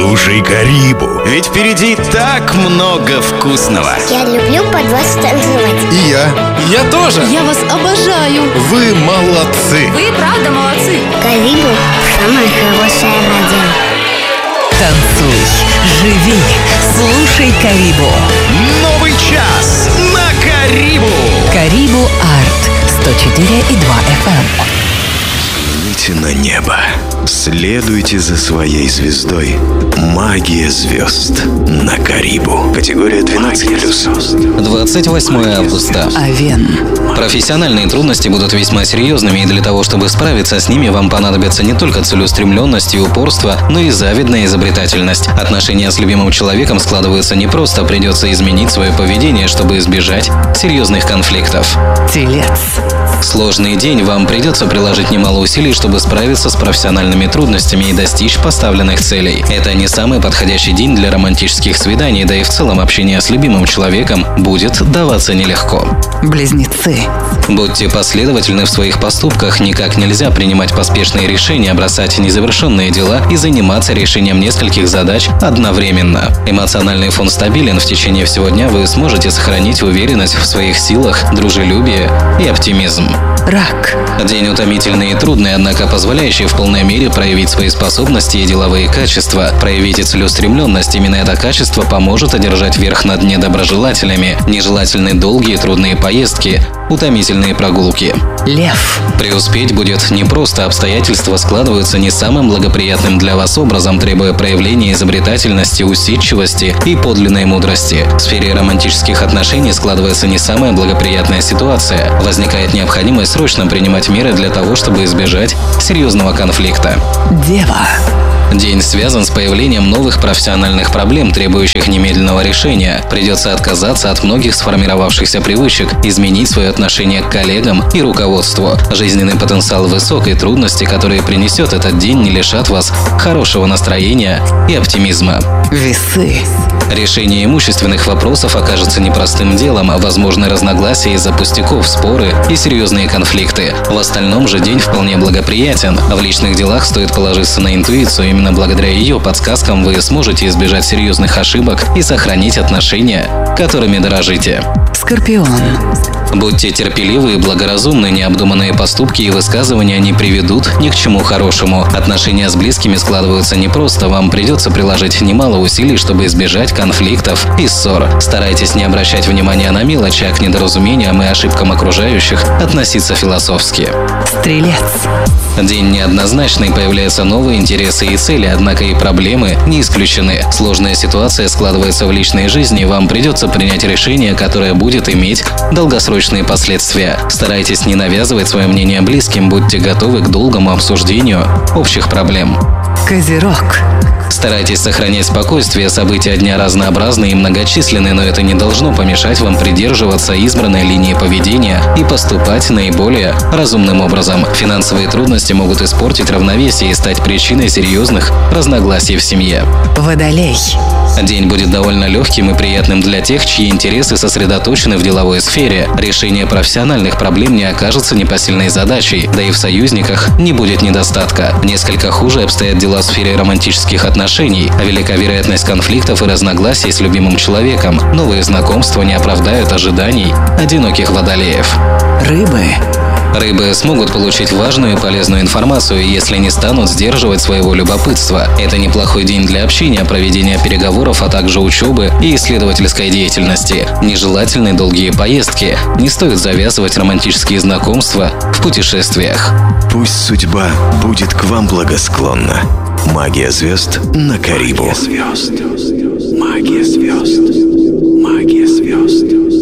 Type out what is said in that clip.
Слушай Карибу, ведь впереди так много вкусного. Я люблю под вас танцевать. И я тоже. Я вас обожаю. Вы молодцы. Вы правда молодцы. Карибу – самая хорошая радио. Танцуй, живи, слушай Карибу. Новый час на Карибу. Карибу Арт 104,2 FM. Взгляните на небо. Следуйте за своей звездой. Магия звезд на Карибу. Категория 12+. 28 августа. Овен. Профессиональные трудности будут весьма серьезными, и для того, чтобы справиться с ними, вам понадобится не только целеустремленность и упорство, но и завидная изобретательность. Отношения с любимым человеком складываются непросто, придется изменить свое поведение, чтобы избежать серьезных конфликтов. Телец. Сложный день, вам придется приложить немало усилий, чтобы справиться с профессиональными трудностями и достичь поставленных целей. Это не самый подходящий день для романтических свиданий, да и в целом общение с любимым человеком будет даваться нелегко. Близнецы. Будьте последовательны в своих поступках, никак нельзя принимать поспешные решения, бросать незавершенные дела и заниматься решением нескольких задач одновременно. Эмоциональный фон стабилен, в течение всего дня вы сможете сохранить уверенность в своих силах, дружелюбие и оптимизм. Рак. День утомительный и трудный, однако позволяющий в полной мере проявить свои способности и деловые качества. Проявите целеустремленность, именно это качество поможет одержать верх над недоброжелателями. Нежелательны долгие трудные поездки, утомительные прогулки. Лев. Преуспеть будет непросто, обстоятельства складываются не самым благоприятным для вас образом, требуя проявления изобретательности, усидчивости и подлинной мудрости. В сфере романтических отношений складывается не самая благоприятная ситуация. Возникает необходимость срочно принимать меры для того, чтобы избежать серьезного конфликта. Дева. День связан с появлением новых профессиональных проблем, требующих немедленного решения. Придется отказаться от многих сформировавшихся привычек, изменить свое отношение к коллегам и руководству. Жизненный потенциал высок, и трудности, которые принесет этот день, не лишат вас хорошего настроения и оптимизма. Весы. Решение имущественных вопросов окажется непростым делом, возможны разногласия из-за пустяков, споры и серьезные конфликты. В остальном же день вполне благоприятен. В личных делах стоит положиться на интуицию, именно благодаря ее подсказкам вы сможете избежать серьезных ошибок и сохранить отношения, которыми дорожите. Скорпион. Будьте терпеливы и благоразумны, необдуманные поступки и высказывания не приведут ни к чему хорошему. Отношения с близкими складываются непросто, вам придется приложить немало усилий, чтобы избежать конфликтов и ссор. Старайтесь не обращать внимания на мелочи, а к недоразумениям и ошибкам окружающих относиться философски. Стрелец. День неоднозначный, появляются новые интересы и цели, однако и проблемы не исключены. Сложная ситуация складывается в личной жизни, вам придется принять решение, которое будет иметь долгосрочные последствия. Старайтесь не навязывать свое мнение близким, будьте готовы к долгому обсуждению общих проблем. Козерог. Старайтесь сохранять спокойствие, события дня разнообразны и многочисленны, но это не должно помешать вам придерживаться избранной линии поведения и поступать наиболее разумным образом. Финансовые трудности могут испортить равновесие и стать причиной серьезных разногласий в семье. Водолей. День будет довольно легким и приятным для тех, чьи интересы сосредоточены в деловой сфере. Решение профессиональных проблем не окажется непосильной задачей, да и в союзниках не будет недостатка. Несколько хуже обстоят дела в сфере романтических отношений, а велика вероятность конфликтов и разногласий с любимым человеком. Новые знакомства не оправдают ожиданий одиноких водолеев. Рыбы. Рыбы смогут получить важную и полезную информацию, если не станут сдерживать своего любопытства. Это неплохой день для общения, проведения переговоров, а также учебы и исследовательской деятельности. Нежелательны долгие поездки. Не стоит завязывать романтические знакомства в путешествиях. Пусть судьба будет к вам благосклонна. Магия звезд на Карибу. Магия звезд. Магия звезд. Магия звезд.